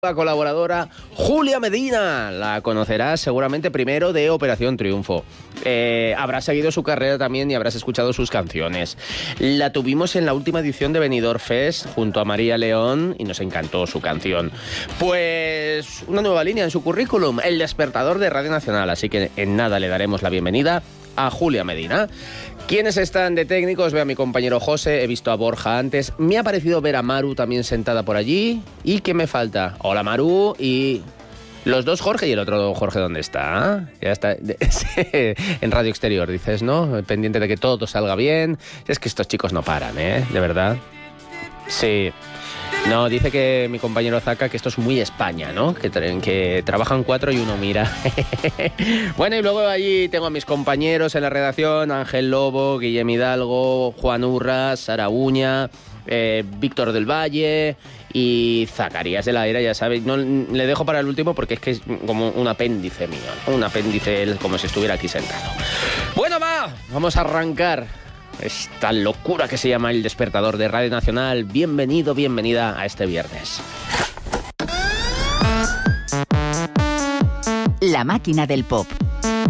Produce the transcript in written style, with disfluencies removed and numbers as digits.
La colaboradora Julia Medina, la conocerás seguramente primero de Operación Triunfo. Habrás seguido su carrera también y habrás escuchado sus canciones. La tuvimos en la última edición de Benidorm Fest junto a María León y nos encantó su canción. Pues una nueva línea en su currículum, El Despertador de Radio Nacional, así que en nada le daremos la bienvenida a Julia Medina. ¿Quiénes están de técnicos? Veo a mi compañero José, he visto a Borja antes. Me ha parecido ver a Maru también sentada por allí. ¿Y qué me falta? Hola Maru y... Los dos Jorge y el otro Jorge, ¿dónde está? Ya está en Radio Exterior, dices, ¿no? Pendiente de que todo salga bien. Es que estos chicos no paran, ¿eh? De verdad. Sí. No, dice que mi compañero Zaka que esto es muy España, ¿no? Que trabajan 4 y uno mira. Bueno, y luego allí tengo a mis compañeros en la redacción, Ángel Lobo, Guillem Hidalgo, Juan Urras, Sara Uña, Víctor del Valle y Zacarías de la Era, ya sabéis. No, le dejo para el último porque es que es como un apéndice mío, ¿no? Un apéndice, él como si estuviera aquí sentado. Bueno, vamos a arrancar esta locura que se llama El Despertador de Radio Nacional. Bienvenido, bienvenida a este viernes. La máquina del pop.